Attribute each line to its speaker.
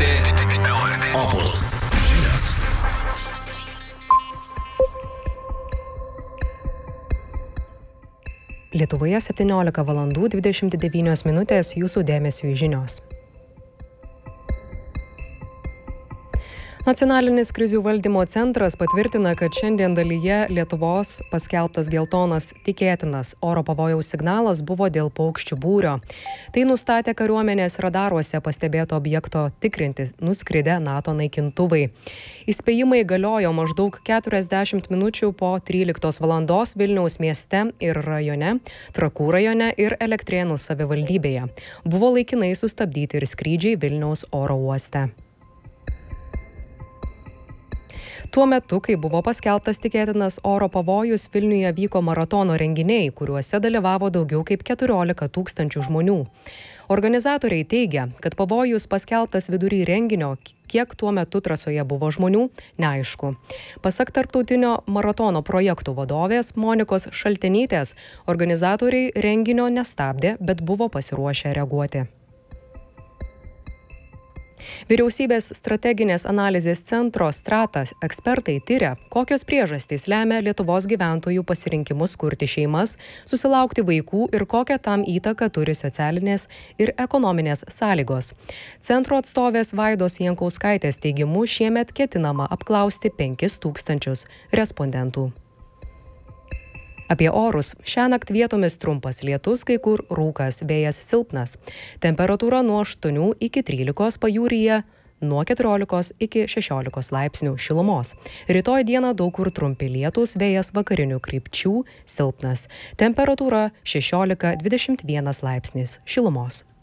Speaker 1: Opus žinios.
Speaker 2: Lietuvoje 17:29 jūsų dėmesiui žinios. Nacionalinis krizių valdymo centras patvirtina, kad šiandien dalyje Lietuvos paskelbtas geltonas tikėtinas oro pavojaus signalas buvo dėl paukščių būrio. Tai nustatė kariuomenės radaruose pastebėto objekto tikrinti nuskridę NATO naikintuvai. Įspėjimai galiojo maždaug 40 minučių po 13 valandos Vilniaus mieste ir rajone, Trakų rajone ir Elektrėnų savivaldybėje. Buvo laikinai sustabdyti ir skrydžiai Vilniaus oro uoste. Tuo metu, kai buvo paskelbtas tikėtinas oro pavojus, Vilniuje vyko maratono renginiai, kuriuose dalyvavo daugiau kaip 14 000 žmonių. Organizatoriai teigia, kad pavojus paskelbtas vidury renginio, kiek tuo metu trasoje buvo žmonių, neaišku. Pasak tarptautinio maratono projektų vadovės Monikos Šaltenytės, organizatoriai renginio nestabdė, bet buvo pasiruošę reaguoti. Vyriausybės strateginės analizės centro Stratas ekspertai tyria, kokios priežastys lemia Lietuvos gyventojų pasirinkimus kurti šeimas, susilaukti vaikų ir kokią tam įtaką turi socialinės ir ekonominės sąlygos. Centro atstovės Vaidos Jankauskaitės teigimu šiemet ketinama apklausti 5000 respondentų. Apie orus. Šiąnakt vietomis trumpas lietus, kai kur rūkas, vėjas silpnas. Temperatūra nuo 8 iki 13, pajūryje nuo 14 iki 16 laipsnių šilumos. Rytoj dieną daug kur trumpi lietūs, vėjas vakarinių krypčių silpnas. Temperatūra 16-21 laipsnis šilumos.